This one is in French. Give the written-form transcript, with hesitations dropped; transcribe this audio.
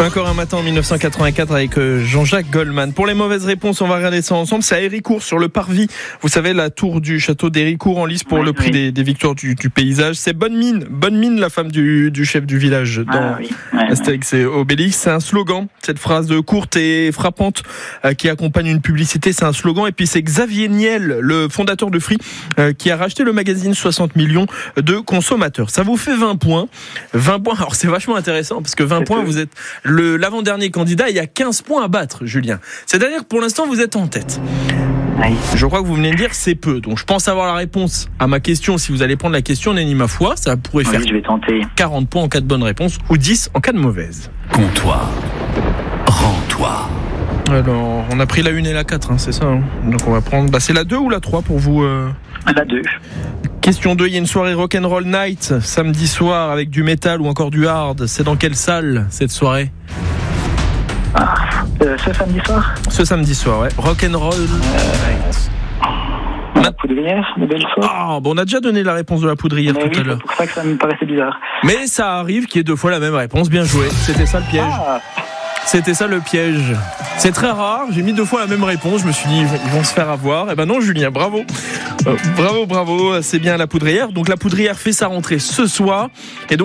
Encore un matin en 1984 avec Jean-Jacques Goldman. Pour les mauvaises réponses, on va regarder ça ensemble. C'est à Héricourt, sur le parvis. Vous savez, la tour du château d'Héricourt en lice pour le prix des victoires du paysage. C'est Bonne Mine, la femme du chef du village dans Astérix et Obélix. C'est un slogan, cette phrase courte et frappante qui accompagne une publicité. C'est un slogan. Et puis c'est Xavier Niel, le fondateur de Free, qui a racheté le magazine 60 millions de consommateurs. Ça vous fait 20 points. 20 points. Alors c'est vachement intéressant parce que 20 points, vous êtes l'avant-dernier candidat, il y a 15 points à battre, Julien. C'est-à-dire que pour l'instant, vous êtes en tête. Oui. Je crois que vous venez de dire c'est peu. Donc je pense avoir la réponse à ma question. Si vous allez prendre la question, nenni ma foi, ça pourrait faire je vais tenter. 40 points en cas de bonne réponse ou 10 en cas de mauvaise. Comptoir. Rends-toi. Alors, on a pris la 1 et la 4, c'est ça. Donc on va prendre... c'est la 2 ou la 3 pour vous La 2. Question 2, il y a une soirée Rock'n'Roll Night samedi soir avec du métal ou encore du hard. C'est dans quelle salle cette soirée ? Ce samedi soir ? Ce samedi soir, ouais. Rock'n'Roll Night. La Poudrière de Belfort. On a déjà donné la réponse de la Poudrière tout à l'heure. C'est pour ça que ça me paraissait bizarre. Mais ça arrive qu'il y ait 2 fois la même réponse. Bien joué. C'était ça le piège. C'était ça le piège. C'est très rare. J'ai mis 2 fois la même réponse. Je me suis dit, ils vont se faire avoir. Eh ben non, Julien, bravo. Bravo. C'est bien la Poudrière. Donc la Poudrière fait sa rentrée ce soir. Et donc